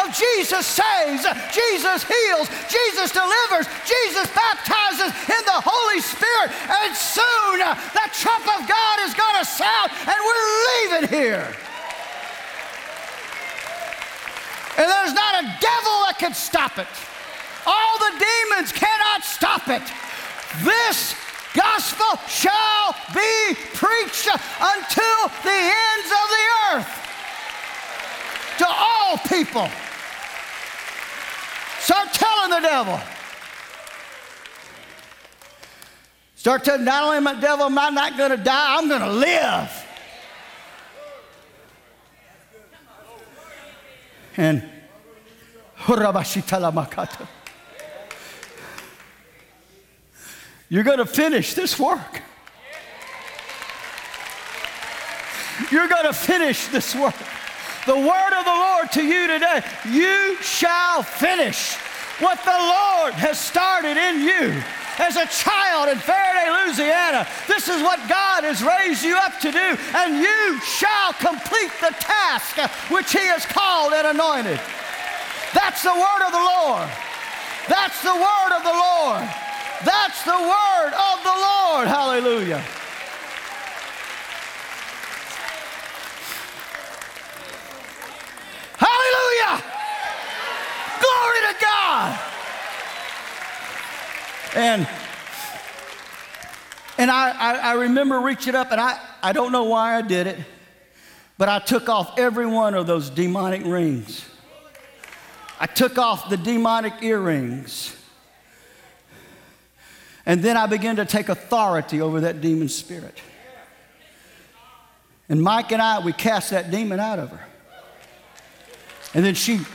of Jesus saves, Jesus heals, Jesus delivers, Jesus baptizes in the Holy Spirit. And soon the trump of God is going to sound and we're leaving here. And there's not a devil that can stop it. All the demons cannot stop it. This gospel shall be preached until the ends of the earth. To all people. Start telling the devil. Start telling, not only am I devil, am I not going to die, I'm going to live. And you're going to finish this work. You're going to finish this work. The word of the Lord to you today, you shall finish what the Lord has started in you. As a child in Faraday, Louisiana, this is what God has raised you up to do, and you shall complete the task which He has called and anointed. That's the word of the Lord. That's the word of the Lord. That's the word of the Lord. Hallelujah. Hallelujah. Glory to God. And I remember reaching up, and I don't know why I did it, but I took off every one of those demonic rings. I took off the demonic earrings. And then I began to take authority over that demon spirit. And Mike and I, we cast that demon out of her. And then she